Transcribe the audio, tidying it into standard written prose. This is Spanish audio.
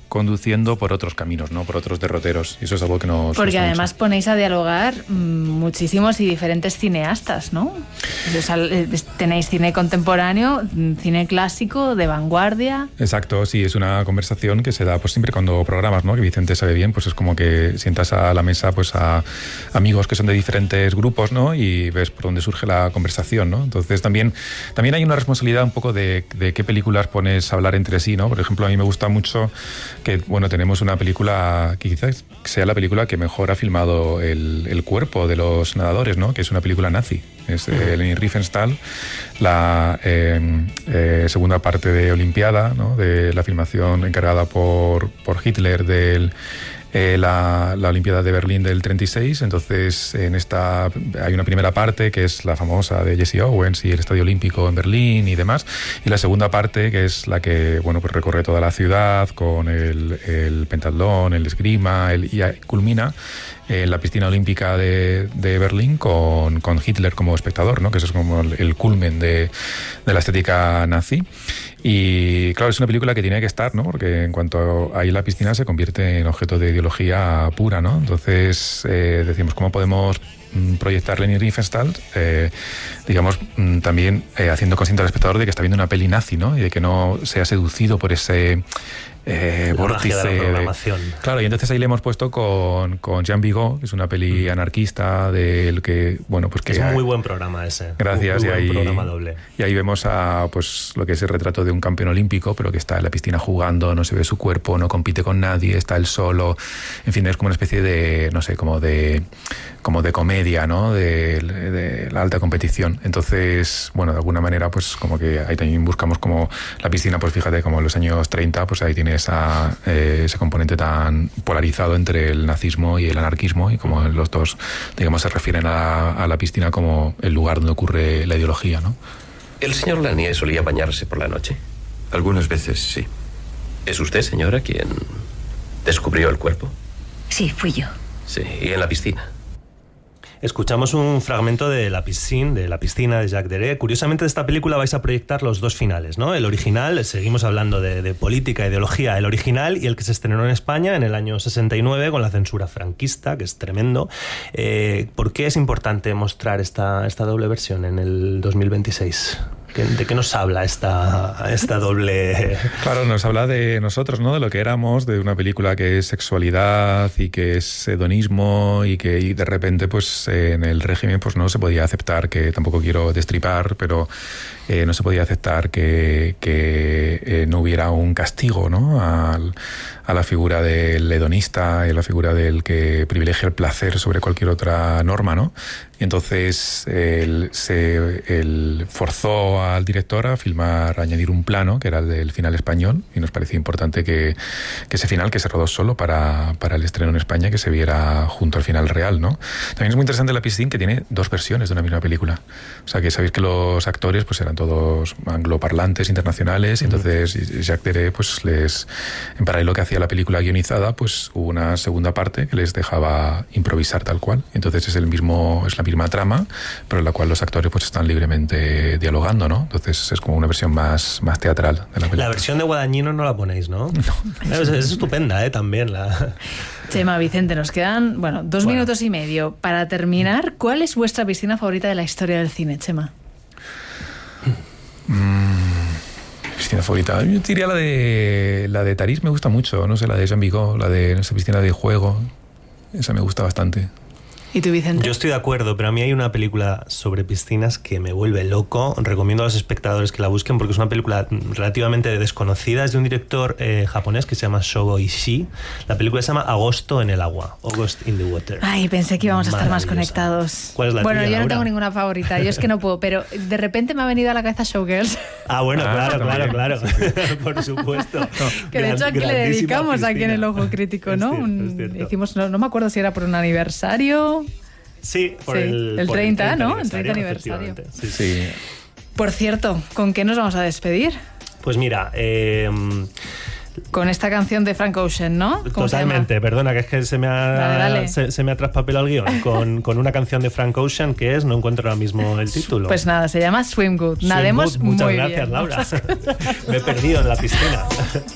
conduciendo por otros caminos, ¿no? Por otros derroteros. Y eso es algo que nos Porque gusta además mucho. ponéis a dialogar muchísimos y diferentes cineastas, ¿no? O sea, tenéis cine contemporáneo, cine clásico, de vanguardia. Exacto, sí, es una conversación que se da pues siempre cuando programas, ¿no? Que Vicente sabe bien, pues es como que sientas a la mesa pues a amigos que son de diferentes grupos, ¿no? Y ves por dónde surge la conversación, ¿no? Entonces también hay una responsabilidad un poco de qué películas pones a hablar entre sí, ¿no? Por ejemplo, a mí me gusta mucho que, bueno, tenemos una película que quizás sea la película que mejor ha filmado el cuerpo de los nadadores, ¿no? Que es una película nazi. Es Leni Riefenstahl, la segunda parte de Olimpiada, ¿no? De la filmación encargada por Hitler del la Olimpiada de Berlín del 36. Entonces en esta hay una primera parte que es la famosa de Jesse Owens y el Estadio Olímpico en Berlín y demás, y la segunda parte que es la que, bueno, pues recorre toda la ciudad con el pentatlón, el esgrima, y culmina en la piscina olímpica de Berlín con Hitler como espectador, ¿no? Que eso es como el culmen de la estética nazi. Y claro, es una película que tiene que estar, ¿no? Porque en cuanto ahí la piscina se convierte en objeto de ideología pura, ¿no? Entonces decimos, ¿cómo podemos proyectar Leni Riefenstahl, digamos, también haciendo consciente al espectador de que está viendo una peli nazi, ¿no? Y de que no sea seducido por ese vórtice de la programación. Claro, y entonces ahí le hemos puesto con Jean Vigo, que es una peli anarquista del que, bueno, pues que es un muy buen programa ese. Gracias. Muy buen programa doble. Y ahí vemos pues lo que es el retrato de un campeón olímpico, pero que está en la piscina jugando, no se ve su cuerpo, no compite con nadie, está él solo. En fin, es como una especie de, no sé, como de comedia, ¿no? De la alta competición. Entonces, bueno, de alguna manera, pues como que ahí también buscamos como la piscina, pues fíjate, como en los años 30, pues ahí tiene ese componente tan polarizado entre el nazismo y el anarquismo, y como los dos, digamos, se refieren a la piscina como el lugar donde ocurre la ideología, ¿no? ¿El señor Lanier solía bañarse por la noche? Algunas veces, sí. ¿Es usted, señora, quien descubrió el cuerpo? Sí, fui yo. Sí, y en la piscina. Escuchamos un fragmento de La piscina de Jacques Deray. Curiosamente, de esta película vais a proyectar los dos finales, ¿no? El original, seguimos hablando de política, ideología, el original y el que se estrenó en España en el año 69 con la censura franquista, que es tremendo. ¿Por qué es importante mostrar esta doble versión en el 2026? ¿De qué nos habla esta doble...? Claro, nos habla de nosotros, ¿no? De lo que éramos, de una película que es sexualidad y que es hedonismo y que de repente, pues, en el régimen pues no se podía aceptar, que tampoco quiero destripar, pero no se podía aceptar que no hubiera un castigo, ¿no? A la figura del hedonista y a la figura del que privilegia el placer sobre cualquier otra norma, ¿no? Y entonces él forzó al director a añadir un plano, que era el del final español, y nos parecía importante que ese final, que se rodó solo para el estreno en España, que se viera junto al final real, ¿no? También es muy interesante la piscina, que tiene dos versiones de una misma película. O sea, que sabéis que los actores pues eran todos angloparlantes internacionales, y entonces Jacques Deray, pues en paralelo que hacía la película guionizada, pues hubo una segunda parte que les dejaba improvisar tal cual. Entonces es la misma trama, pero en la cual los actores pues están libremente dialogando, ¿no? Entonces es como una versión más teatral de la película. La versión de Guadagnino no la ponéis, ¿no? No. Es estupenda, también. Chema, Vicente, nos quedan, 2 minutos y medio. Para terminar, ¿cuál es vuestra piscina favorita de la historia del cine, Chema? Piscina favorita. Yo diría la de Taris, me gusta mucho, no sé, la de Jean Vigo, la de esa piscina de juego. Esa me gusta bastante. ¿Y tú, Vicente? Yo estoy de acuerdo, pero a mí hay una película sobre piscinas que me vuelve loco. Recomiendo a los espectadores que la busquen porque es una película relativamente desconocida. Es de un director japonés que se llama Shogo Ishii. La película se llama Agosto en el agua, August in the Water. Ay, pensé que íbamos a estar más conectados. ¿Cuál es la tuya, yo Laura? No tengo ninguna favorita, yo es que no puedo, pero de repente me ha venido a la cabeza Showgirls. Ah, bueno, claro. Por supuesto. Que de hecho aquí le dedicamos Cristina. aquí en el Ojo Crítico, ¿no? Es cierto. Hicimos, no me acuerdo si era por un aniversario. Sí, el 30, ¿no? El 30 aniversario. Sí. Por cierto, ¿con qué nos vamos a despedir? Pues mira, con esta canción de Frank Ocean, ¿no? Totalmente, perdona, que es que se me ha traspapelado el guión. Con una canción de Frank Ocean que no encuentro ahora mismo el título. Pues nada, se llama Swim Good. Nademos Muchas muy gracias, bien. Laura. Me he perdido en la piscina.